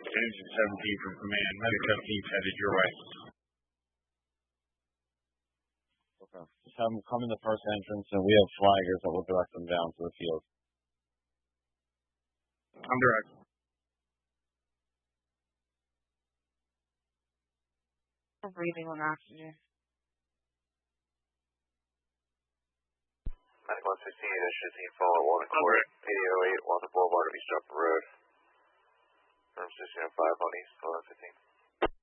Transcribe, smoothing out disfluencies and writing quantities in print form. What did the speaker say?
Engine 17 from command. Medic 17 headed your way. Okay. Just have them come in the first entrance, and we have flaggers that will direct them down to the field. I'm direct. We're breathing on oxygen. Medic 116, Shazine fall at Walnut Court, 8008, Walnut Boulevard, East Upper Road. Firm 1605 on East 1115.